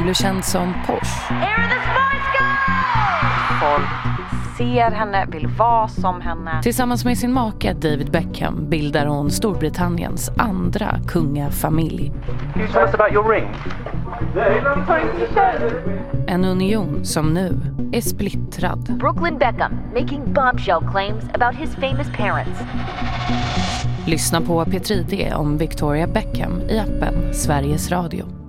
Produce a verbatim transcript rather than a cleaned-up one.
Hon blev känd som Posh. Folk ser henne, vill vara som henne. Tillsammans med sin make David Beckham bildar hon Storbritanniens andra kungafamilj. Can you tell us about your ring? En union som nu är splittrad. Brooklyn Beckham making bombshell claims about his famous parents. Lyssna på P tre D om Victoria Beckham i appen Sveriges Radio.